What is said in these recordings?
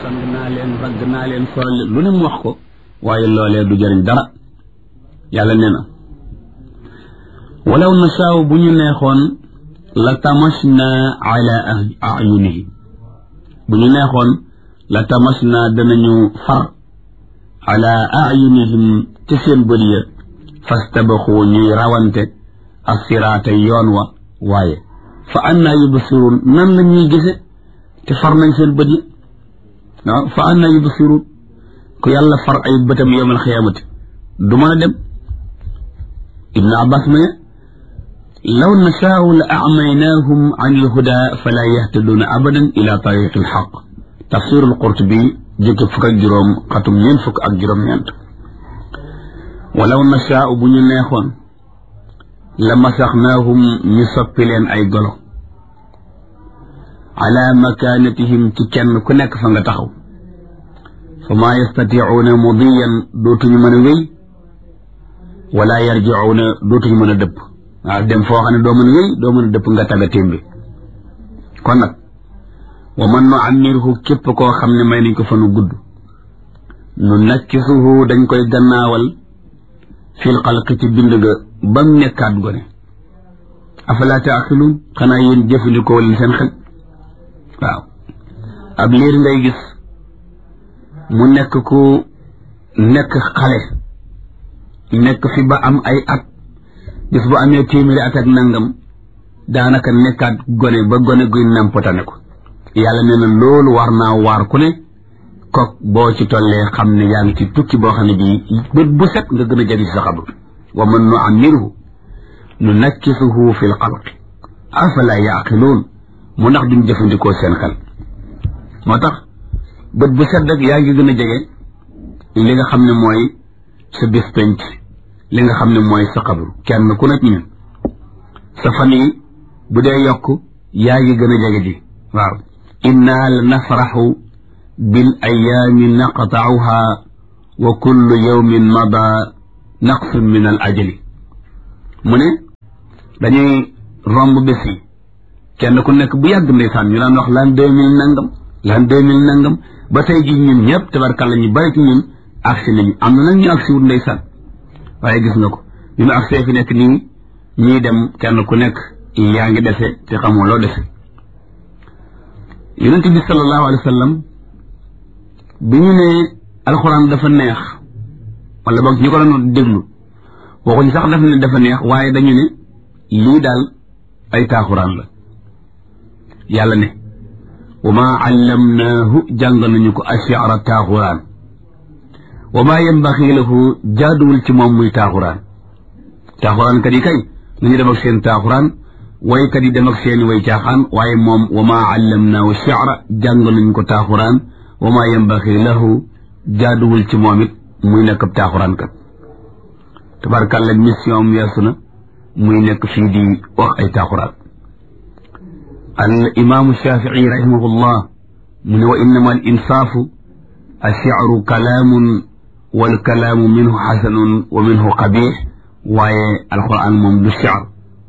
sang naa leen ragg naa leen foral lu ne mu wax ko waaye loolee du jëriñ dara yàlla nee na walaw nasaaw bu ñu neexoon la tamasna ala ayunihim bu ñu neexoon la tamasna danañu far ala ayunihim ci seen bët ya fastabaxu ñuy rawante assiraata yoon wa waaye fa anna yubsiruun nan la ñuy gise te far nañ seen bët yi waaw fa anna yubsiruun ku yàlla far ay bëtam yawmal xiyaamati du mën a dem ibnu abbas mu ne law nashaau la acmaynaahum an ilhuda fala yahtaduuna abadan ila tariqi alxaq tafsir alqurtubi jukki fukk ak juróom xatum ñeent fukk ak juróom-ñeent walaw nashaau bu ñu neexoon la masaxnaahum ñu soppi leen ay golo ala makaanatihim ci kenn ku nekk fa nga taxaw fa maa yastatiicuuna mudiyan dootuñu mën a wéy wala yarjicuuna dootuñu mën a dëpp waaw dem foo xam ne doo mën a wéy doo mën a dëpp nga taga témbi kon nag wa man nu ammirhu képp koo xam ne may nañ ko fa nu gudd nu nakkisuhu dañ koy gannaawal fil xalqi ci bind ga bam nekkaat gone afalaa taaqiluun xanaa yéen jëfandikoo leen seen xel waaw ab liir ngay gis mu nekk ku nekk xale nekk fi ba am ay at gis bu amee téeméeri at ak nangam daanaka nekkaat gone ba gone guy nampatane ko yàlla nee na loolu war naa waar ku ne kook boo ci tollee xam ne yaa ngi ci tukki boo xam ne bii bët bu set nga gën a jagi ci sa xabru wa man nu ammirhu nu nakkisuhu fi l xalqi afala yaqiluun mu ndax duñ jëfandikoo seen xel moo tax bët bu set rek yaa ngi gën a jege li nga xam ne mooy sa bés penc li nga xam ne mooy sa xabru kenn ku nekk ñun sa fan yi bu dee yokk yaa ngi gën a jege ji waaw inna la nafraxu bil ayaami naqtauha wa kullu yawmin mada naqsun min al ajali mu ne dañuy romb bés yi kenn ku nekk bu yàgg ndeysaan ñu daan wax l'an 2000 nangam l'an 2000 nangam ba tey ji ñun ñëpp tabarkàlla ñu bari ci ñun agsi nañu am na nag ñu agsi wut ndeysaan waaye gis nga ko ñu mu agsee fi nekk nii ñii dem kenn ku nekk yaa ngi dese te xamoo loo dese yonent bi sallallahu alayhi wa sallam bi ñu ne alxuraan dafa neex wala boog ñu ko doon déglu waxuñ sax daf ne dafa neex waaye dañu ne lii daal ay taaxuraan la yàlla ne wa maa allamnaahu jàng nañu ko ashi'ra taaxuraan wa maa yambaxi lahu jaaduwul ci moom muy taaxuraan taaxuraan kat yi kay nañu dem ak seen taaxuraan waykat yi dem ak seeni way caaxaan waaye moom wa maa allamnaahu shi'ra jàng nañu ko taaxuraan wa maa yambaxi lahu jaaduwul ci moom it muy nekk ab taaxuraan kat tabarkàlla mission am yeesu na muy nekk fii di wax ay taaxuraan al imaamu shafii rahimahullah mu ne wa innama al insaafu ash-shi'ru kalaamun wal kalaamu minhu xasanun wa minhu qabiix waaye alquran moom du shi'r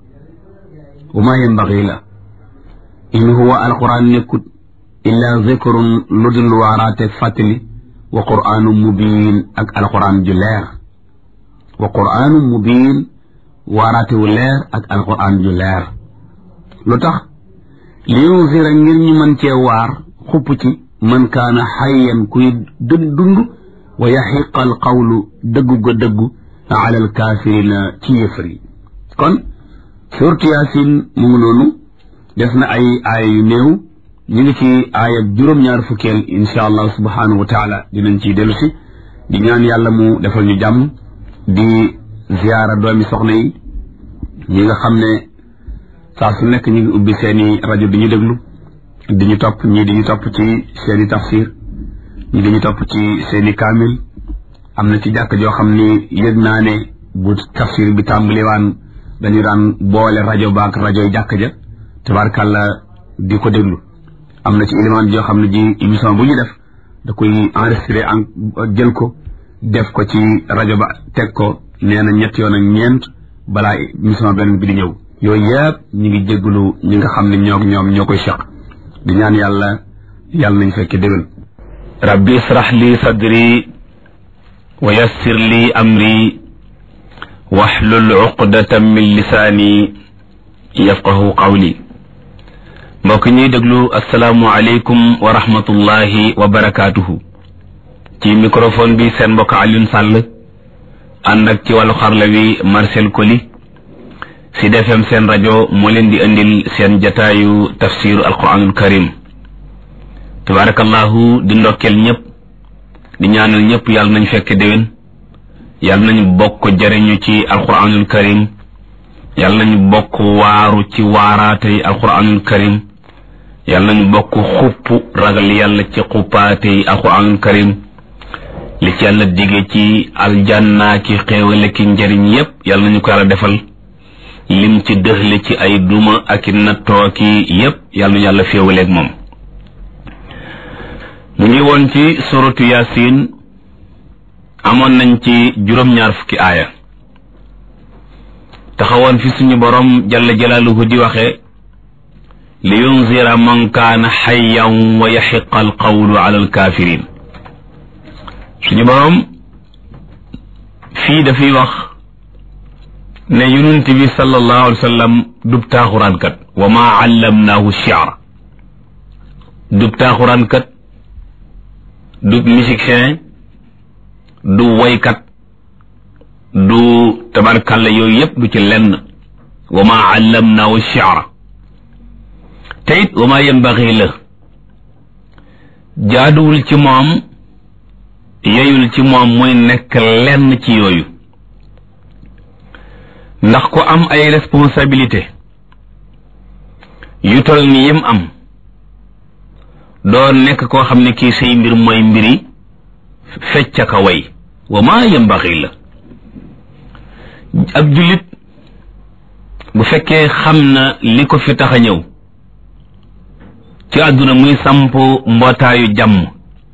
wa maa yanbaghi la in huwa alquran nekkut illaa zikrun lu dul waaraate fàttali wa qur'aanu mubiin ak alquran ju leer wa qur'aanu mubiin waaraate wu leer ak alquran ju leer lu tax li yunzira ngir ñu mën cee waar xupp ci man kaana xayyan kuy dund wa yaxiqa al qawlu dëggu ga dëggu ala al kaafirina ci yëfër yi kon suurtu yaasin mu ngi noonu des na ay aaya yu néew ñu ngi ci aaya juróom-ñaar fukkeel insha allah subhanahu wa taala dinañ ciy dellu si di ñaan yàlla mu defal ñu jàmm di ziyaara doomi soxna yi ñi nga xam ne saa su nekk ñu ngi ubbi seeni rajo di ñu déglu di ñu topp ñii di ñu topp ci seeni tafsir ñii di ñu topp ci seeni kaamil am na ci jàkk joo xam ni yëg naa ne bu tafsir bi tàmbaliwaan dañu daan boole rajo baak rajo jàkk ja tabarkàlla di ko déglu am na ci élément joo xam ne ji émission bu ñu def da koy enregistré jël ko def ko ci rajo ba teg ko nee na ñett yoon ak ñeent balaa émission beneen bi di ñëw yooyu yëpp ñu ngi jégalu ñi nga xam ne ñoom ñoo koy seq di ñaan yàlla nañ fekke déwén rabbi israh li sadri wa yassir li amri wahlul uqdatan min lisaani yafqahu qawli. mbokk ñuy déglu asalaamu aleykum wa rahmatullahi wa barakaatuhu. ci microphone bi seen mbokk Alioune Sall ànd ak ci wàllu xarla wi Marcel Koli. Sud FM seen rajo moo leen di indil seen jataayu tafsiru alquranul karim. tabarakallahu di ndokkeel ñëpp di ñaanal ñëpp yàlla nañ fekk déwén, yàlla nañ bokk jariñu ci alquranul karim, yàlla nañ bokk waaru ci waaraatey alquranul karim, yàlla nañ bokk xupp ragal yàlla ci xuppaatey alquranul karim. li ci yàlla digge ci aljanna ki xéewale ki njariñ yépp yàlla nañu ko yàlla defal. lim ci dëxle ci ay duma ak i nattoo ki yépp yàlla nañu yàlla féewaleeg moom. mu ngi woon ci suratu yasin, amoon nañ ci juróom-ñaar fukki aaya. taxawoon fi suñu borom jalla jalaaluhu di waxe li yunzira man kaana xayyan wa yaxiqa alqawlu ala alkaafiriin. suñu borom fii dafay wax ne yonent bi sallallahu alayhi wa sallam dub taaxuraankat, wa maa allamnaahu shi'ra. dub taaxuraankat, dub musicien, du woykat, du tabarkalla yooyu yépp du ci lenn. wa maa allamnaahu shi'ra. te it wa maa yanbaghi la, jaaduwul ci moom, yeyul ci moom muy nekk lenn ci yooyu. ndax ku am ay responsabilité yu tol ni yim am, doo nekk koo xam ne kii say mbir mooy mbiri fecc ka way. wa maa yambaxi la, ab jullit bu fekkee xam na li ko fi tax a ñëw ci àdduna muy samp mbootaayu jàmm,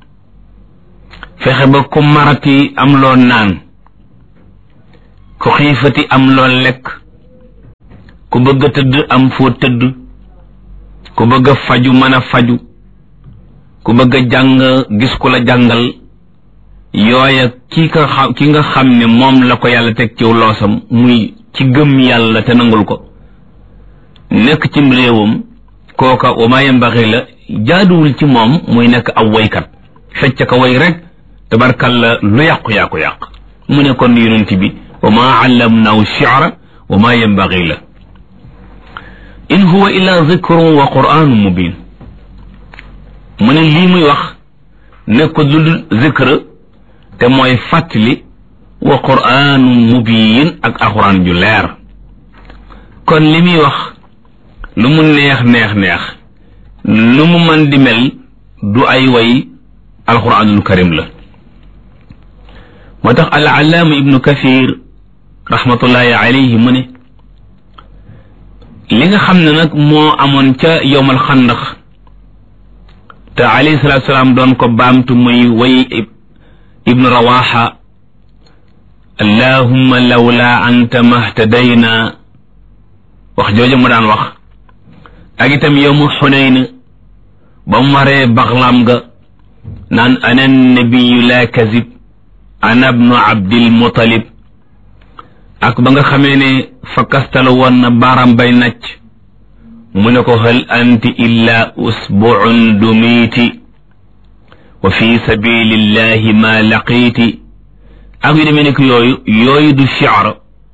fexe ba ku marati am loo naan, ku xiifati am loo lekk, ku bëgg a tëdd am foo tëdd, ku bëgg a faju mën a faju, ku bëgg a jàng gis ku la jàngal. yooya ki nga xam ne moom la ko yàlla teg ci loosam muy ci gëm yàlla te nangul ko, nekk cim réewam, kooka wa maa yambaxi la, jaaduwul ci moom muy nekk aw woykat fecc ka way rek tabarkalla lu yàqu yaa ko yàq. mu ne kon yonent bi wa maa allamnaahu shi'ra wa maa yanbaghi la. in huwa illa dhikrun wa qur'anun mubin. mu ne lii muy wax nekkul lu dul zikr te mooy fàttali, wa qur'anun mubin ak alxuraan ju leer. kon li muy wax lu mu neex neex neex, lu mu mën di mel, du ay way alxuraanul karim la. moo tax al-allaama ibnu kathir rahmatullahi alayhi mu ne li nga xam ne nag moo amoon ca yowmal xandax te alayhi salaatu salaam doon ko baamtu muy way ibnu rawaxa, allahumma lawla anta mahtadayna, wax jooju mu daan wax. ak itam yowmu xunayn ba mu waree baxlaam ga naan ana nabiyu la kazib ana ibnu abdil muttalib. ak ba nga xamee ne fa kastalu woon na baaram bay nacc, mu ne ko hal anti illa usbu'un dumiti wa fi sabilillahi ma laqiiti. ak yu demee nekk yooyu du shi'r,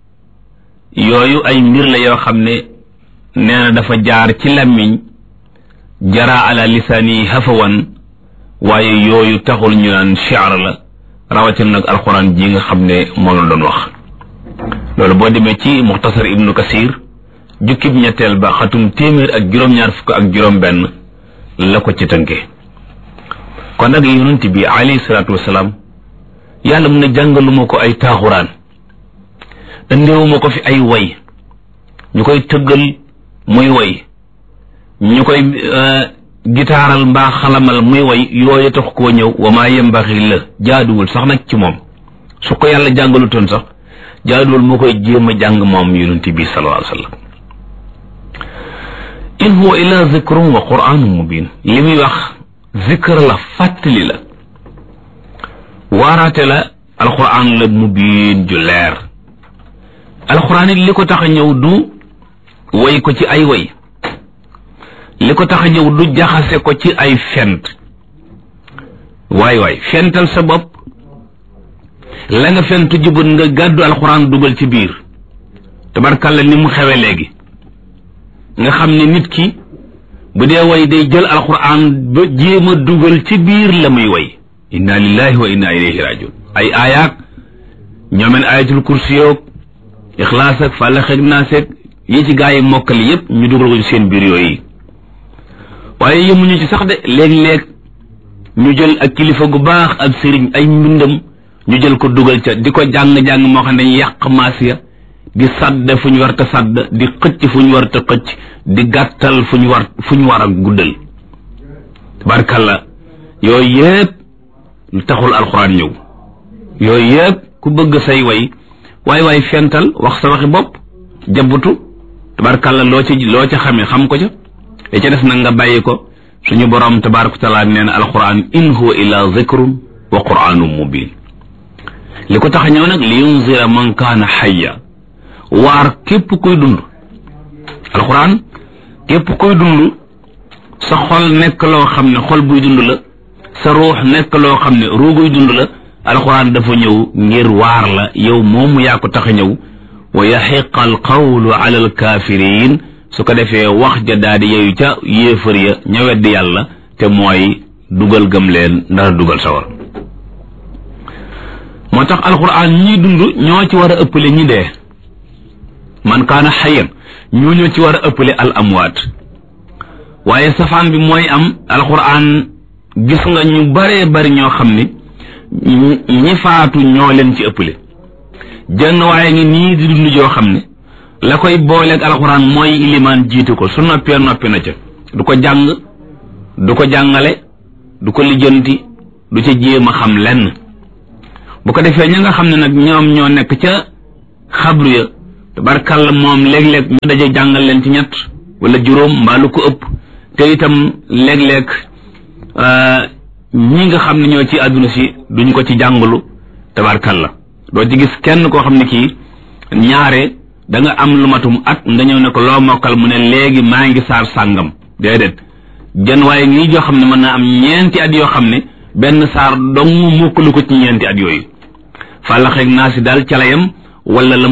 yooyu ay mbir la yoo xam ne nee na dafa jaar ci làmmiñ, jara ala lisaani hafawan, waaye yooyu taxul ñu naan shi'r la, rawatina nag alquran ji nga xam ne moom la doon wax. loolu boo demee ci muxtasar ibnu kasir jukkib ñetteel ba xatum téeméer ak juróom-ñaar fukk ak juróom-benn la ko ci tënke. kon nag yonent bi alayhi salaatu wasalaam yàlla mun ne jàngaluma ko ay taaxuraan, andiwuma ko fi ay way ñu koy tëggal muy way, ñu koy gitaaral mbaa xalamal muy way, yooyu tax koo ñëw. wa maa yembaxi la, jaaduwul sax nag ci moom. su ko yàlla jàngalutoon sax jaaduwul moo koy jéem a jàng moom yonent bi sallallahu alayhi wa sallam. in huwa illa zikrun wa qur'anun mubin. li muy wax zikr la, fàttali la, waaraate la alquran la mubiin ju leer alquran it li ko tax a ñëw du way ko ci ay way li ko tax a ñëw du jaxase ko ci ay fent waay fental sa bopp la nga fentu jubut nga gàddu alquran dugal ci biir tabarkalla ni mu xewe léegi nga xam ne nit ki bu dee way day jël alquran ba jéem a dugal ci biir la muy way inna lillahi wa inna ilayhi rajiun ay aayaat ñoomeen ayatul kursi yoog ixlaas ak fàllax ak naas ak yi ci gaa yi mokkali yépp ñu dugal ko ci seen biir yooyu waaye yemuñu ci sax de léeg-léeg ñu jël ak kilifa gu baax ak sëriñ ay mbindam ñu jël ko dugal ca di ko jàng-jàng moo xam ne dañuy yàq maas ya di sadd fu ñu war ta sadd di xëcc fu ñu war ta xëcc di gàttal fu ñu war a guddal tabarkalla yooyu yépp lu taxul alxuraan ñëw yooyu yépp ku bëgg say waay fental wax sa waxi bopp jabbutu tabarkalla loo ca xamee xam ko ca te ca des nag nga bàyyi ko suñu borom tabaraka taala nee na alxuraan in huwa illa zikrun wa qur'anun mubin li ko tax a ñëw nag li yunzira man kaana hayya waar képp kuy dund alxuraan képp kuy dund sa xol nekk loo xam ne xol buy dund la sa ruux nekk loo xam ne ruuguy dund la alxuraan dafa ñëw ngir waar la yow moomu yaa ko tax a ñëw wa yaxiqa al qawlu ala al kaafiriin su ko defee wax ja daal di yeeyu ca yéefar ya ña weddi yàlla te mooy dugal gëm leen ndara dugal sawar moo tax alxuraan ñi dund ñoo ci war a ëppale ñi dee man kaana xayyan ñoo ci war a ëppale al amwaat waaye safaan bi mooy am alxuraan gis nga ñu baree bari ñoo xam ne ñi faatu ñoo leen ci ëppale jenn waaye ngi nii di dund joo xam ne la koy booleeg alxuraan mooy ilimaan jiitu ko su noppee noppi na ca du ko jàng du ko jàngale du ko lijjanti du ca jéem a xam lenn bu ko defee ña nga xam ne nag ñoom ñoo nekk ca xabru ya tabarkalla moom léeg-léeg ñu daje jàngal leen ci ñett wala juróom mbaa lu ko ëpp te itam léeg-léeg ñi nga xam ne ñoo ci àdduna si duñ ko ci jàngalu tabarkalla doo ci gis kenn koo xam ne kii ñaare da nga am lu matum at nga ñëw ne ko loo mokkal mu ne léegi maa ngi saar sàngam déedéet jën waaye ngi joo xam ne mën naa am ñeenti at yoo xam ne benn saar dong mokkalu ko ci ñeenti at yooyu fàllaxeeg naa si daal calayam wala la